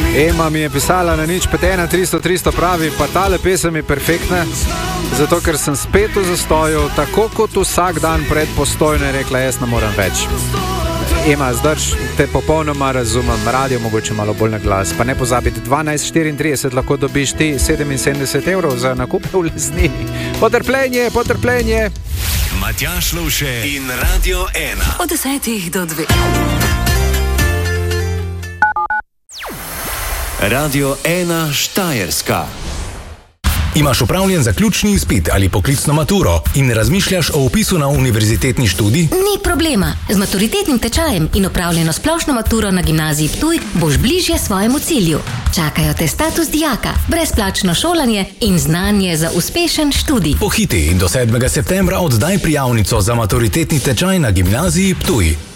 Ema mi je pisala na 051 300 pravi, pa tale pesem je perfektna, zato ker sem spet v zastoju, tako kot vsak dan pred postojno, je rekla, jaz ne morem več. Ema, zdrž, te popolnoma razumem, radio mogoče malo bolj na glas, pa ne pozabiti, 12,34 lahko dobiš ti 77 evrov za nakup v Lesnini. Potrpljenje, potrpljenje. Matjaž Lovše in Radio 1. Od 10 do 2. Radio 1 Štajerska. Imaš opravljen zaključni izpit ali poklicno maturo in razmišljaš o vpisu na univerzitetni študij? Ni problema. Z maturitetnim tečajem in opravljeno splošno maturo na gimnaziji Ptuj boš bližje svojemu cilju. Čakajo te status dijaka, brezplačno šolanje in znanje za uspešen študij. Pohiti in do 7. septembra oddaj prijavnico za maturitetni tečaj na gimnaziji Ptuj.